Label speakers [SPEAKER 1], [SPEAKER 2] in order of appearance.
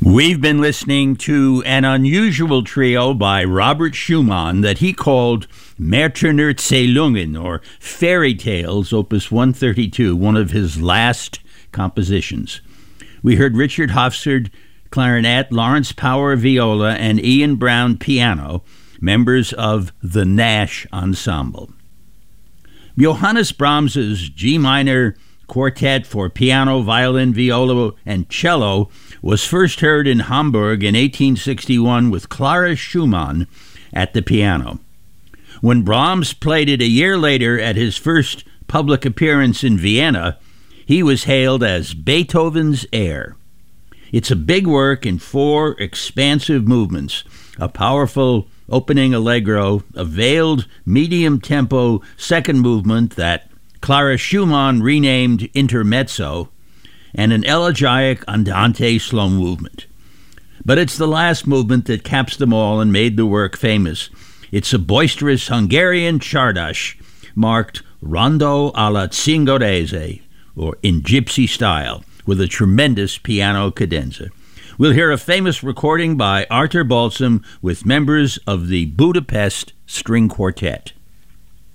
[SPEAKER 1] We've been listening to an unusual trio by Robert Schumann that he called Märchenerzählungen, or Fairy Tales, Opus 132, one of his last compositions. We heard Richard Hofsard, clarinet, Lawrence Power, viola, and Ian Brown, piano, members of the Nash Ensemble. Johannes Brahms's G minor quartet for piano, violin, viola, and cello was first heard in Hamburg in 1861 with Clara Schumann at the piano. When Brahms played it a year later at his first public appearance in Vienna, he was hailed as Beethoven's heir. It's a big work in 4 expansive movements, a powerful opening allegro, a veiled medium-tempo second movement that Clara Schumann renamed Intermezzo, and an elegiac andante slow movement. But it's the last movement that caps them all and made the work famous. It's a boisterous Hungarian czardas marked rondo alla zingorese, or in gypsy style, with a tremendous piano cadenza. We'll hear a famous recording by Arthur Balsam with members of the Budapest String Quartet.